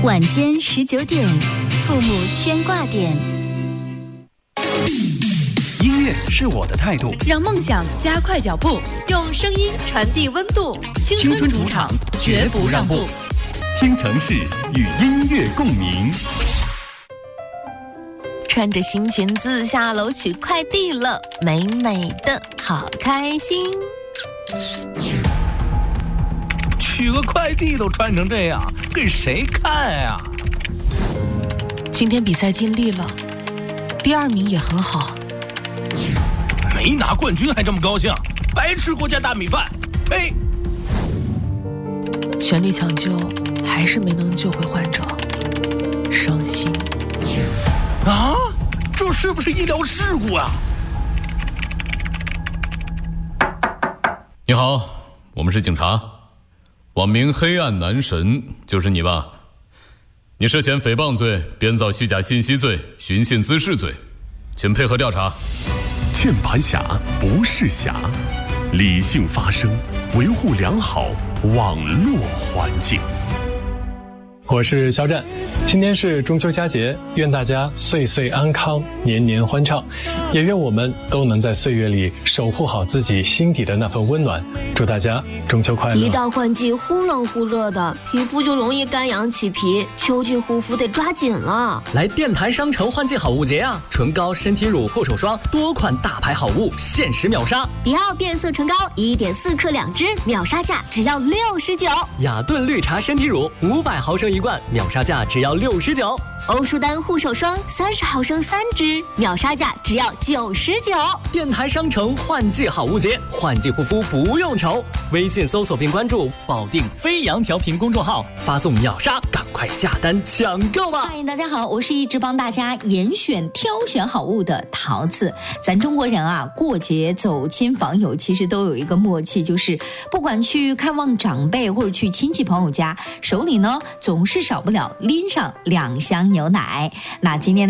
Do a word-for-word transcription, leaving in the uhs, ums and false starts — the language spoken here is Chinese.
晚间十九点，父母牵挂点。 音乐是我的态度， 让梦想加快脚步，用声音传递温度。青春主场，绝不让步。 京城市与音乐共鸣。 穿着新裙子下楼取快递了，美美的，好开心。 取个快递都穿成这样，给谁看呀？ 今天比赛尽力了，第二名也很好。 没拿冠军还这么高兴，白吃国家大米饭！呸！ 全力抢救，还是没能救回患者，伤心。 啊，这是不是医疗事故啊？ 你好，我们是警察，网名黑暗男神，就是你吧？你涉嫌诽谤罪、编造虚假信息罪、寻衅滋事罪，请配合调查。 键盘侠不是侠，理性发声，维护良好网络环境。 我是肖战，今天是中秋佳节，愿大家岁岁安康，年年欢畅，也愿我们都能在岁月里守护好自己心底的那份温暖。祝大家中秋快乐！ 一到换季，忽冷忽热的，皮肤就容易干痒起皮，秋季护肤得抓紧了。 来电台商城换季好物节啊！唇膏、身体乳、护手霜，多款大牌好物限时秒杀。 迪奥变色唇膏 一点四 克两支，秒杀价只要六十九。 雅顿绿茶身体乳五百毫升一罐，秒杀价只要六十九。 欧舒丹护手霜三十毫升三支，秒杀价只要九十九。 电台商城换季好物节，换季护肤不用愁。微信搜索并关注保定飞扬调频公众号，发送秒杀，赶快下单抢购吧！ 欢迎大家好，我是一直帮大家严选挑选好物的桃子。咱中国人啊，过节走亲访友，其实都有一个默契，就是不管去看望长辈或者去亲戚朋友家，手里呢总是少不了拎上两箱牛奶。那今天呢